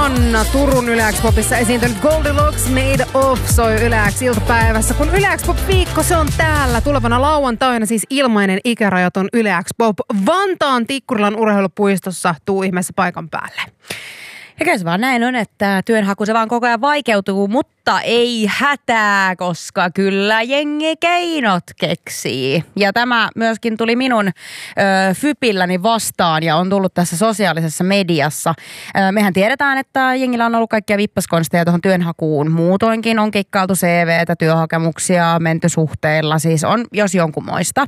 on Turun Yle X Popissa esiintynyt Goldilocks Made Of soi Yle X iltapäivässä. Kun Yle X Pop-viikko, se on täällä. Tulevana lauantaina siis ilmainen ikärajaton Yle X Pop Vantaan Tikkurilan urheilupuistossa. Tuu ihmeessä paikan päälle. Ja kyllä se vaan näin on, että työnhaku se vaan koko ajan vaikeutuu, mutta ei hätää, koska kyllä jengi keinot keksii. Ja tämä myöskin tuli minun fypilläni vastaan ja on tullut tässä sosiaalisessa mediassa. Mehän tiedetään, että jengillä on ollut kaikkia vippaskonsteja tuohon työnhakuun. Muutoinkin on kikkailtu CV:tä, työhakemuksia, menty suhteilla, siis on jos jonkunmoista.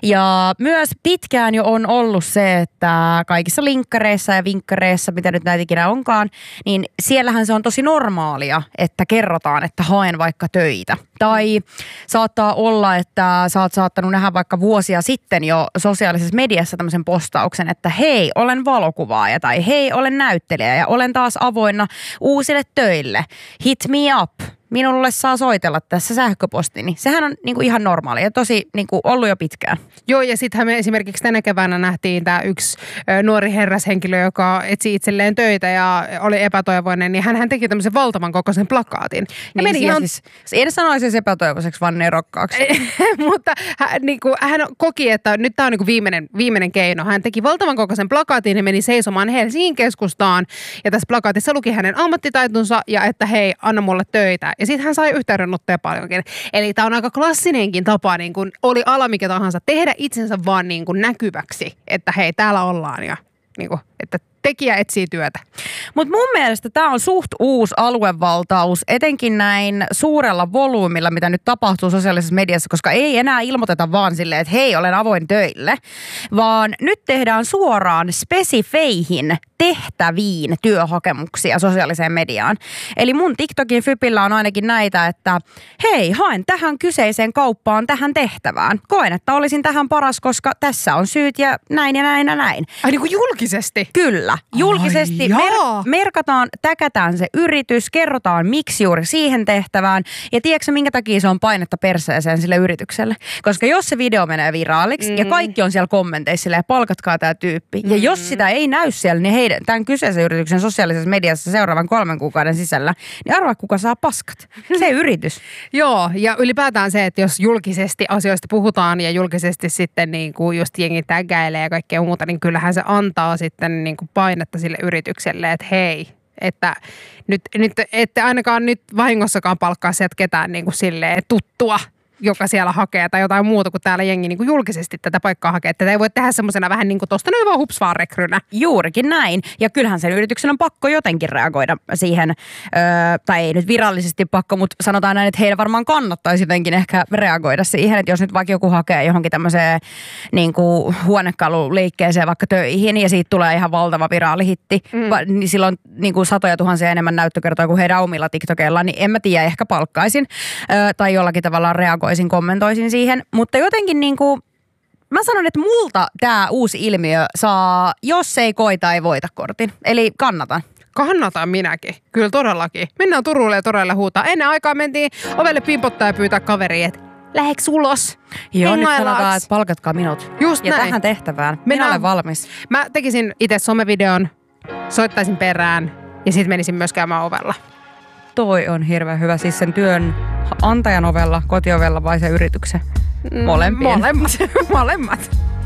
Ja myös pitkään jo on ollut se, että kaikissa linkkareissa ja vinkkareissa, mitä nyt näitä ikinä onkaan, niin siellähän se on tosi normaalia, että kerrotaan, että haen vaikka töitä. Tai saattaa olla, että sä oot saattanut nähdä vaikka vuosia sitten jo sosiaalisessa mediassa tämmöisen postauksen, että hei, olen valokuvaaja tai hei, olen näyttelijä ja olen taas avoinna uusille töille. Hit me up. Minulle saa soitella tässä sähköpostini. Sehän on niinku ihan normaali ja tosi niinku ollut jo pitkään. Joo, ja sittenhän me esimerkiksi tänä keväänä nähtiin tämä yksi nuori herrashenkilö, joka etsi itselleen töitä ja oli epätoivoinen, niin hän teki tämmöisen valtavan kokoisen plakaatin. Ja niin, ihan... siis, en sanoisi epätoivoiseksi, vaan nerokkaaksi. Mutta hän koki, että nyt tämä on niinku viimeinen keino. Hän teki valtavan kokoisen plakaatin ja meni seisomaan Helsingin keskustaan. Ja tässä plakaatissa luki hänen ammattitaitonsa ja että hei, anna mulle töitä. Ja sitten hän sai yhteydenottoja paljonkin. Eli tämä on aika klassinenkin tapa, niin kun oli ala mikä tahansa, tehdä itsensä vaan niin kuin näkyväksi, että hei, täällä ollaan ja niin kuin, että tekijä etsii työtä. Mutta mun mielestä tämä on suht uusi aluevaltaus, etenkin näin suurella volyymilla, mitä nyt tapahtuu sosiaalisessa mediassa, koska ei enää ilmoiteta vaan silleen, että hei, olen avoin töille, vaan nyt tehdään suoraan spesifeihin tehtäviin työhakemuksia sosiaaliseen mediaan. Eli mun TikTokin fypillä on ainakin näitä, että hei, haen tähän kyseiseen kauppaan tähän tehtävään. Koen, että olisin tähän paras, koska tässä on syyt ja näin ja näin ja näin. Ai niin kuin julkisesti? Kyllä. Julkisesti merkataan, täkätään se yritys, kerrotaan miksi juuri siihen tehtävään ja tiedätkö minkä takia se on painetta perseeseen sille yritykselle. Koska jos se video menee viraaliksi ja kaikki on siellä kommenteissa silleen, palkatkaa tämä tyyppi. Ja jos sitä ei näy siellä, niin tämän kyseisen yrityksen sosiaalisessa mediassa seuraavan 3 kuukauden sisällä, niin arvaa kuka saa paskat. Se yritys. Joo, ja ylipäätään se, että jos julkisesti asioista puhutaan ja julkisesti sitten niin kuin just jengi tägäilee ja kaikkea muuta, niin kyllähän se antaa sitten niin kuin painetta sille yritykselle, että hei, että nyt ette ainakaan nyt vahingossakaan palkkaa sieltä ketään niin kuin silleen tuttua, joka siellä hakee tai jotain muuta, kuin täällä jengi niin kuin julkisesti tätä paikkaa hakee. Tätä ei voi tehdä semmoisena vähän niin kuin tosta noin vaan hups vaan rekrynä. Juurikin näin. Ja kyllähän sen yrityksen on pakko jotenkin reagoida siihen, tai ei nyt virallisesti pakko, mutta sanotaan näin, että heidän varmaan kannattaisi jotenkin ehkä reagoida siihen, että jos nyt vaikka joku hakee johonkin tämmöiseen niin kuin huonekaluliikkeeseen vaikka töihin ja siitä tulee ihan valtava viraalihitti, niin silloin niin kuin 100,000 enemmän näyttökertoja kuin heidän omilla TikTokeillaan, niin en mä tiedä, ehkä palkkaisin tai jollakin tavalla reagoisin, kommentoisin siihen, mutta jotenkin niinku, mä sanon, että multa tää uusi ilmiö saa, jos ei koita, ei voita kortin. Eli kannatan. Kannatan minäkin. Kyllä todellakin. Mennään Turulle ja toreille huutaa. Ennen aikaa mentiin ovelle pimpottaa ja pyytää kaveriin, että läheks ulos? Joo, nyt sanotaan, että palkatkaa minut. Just ja näin. tähän tehtävään. Minä olen valmis. Mä tekisin itse somevideon, soittaisin perään ja sit menisin myös käymään ovella. Toi on hirveän hyvä. Siis sen työn antajan ovella, kotiovella vai se yrityksen? Molempien. Molemmat.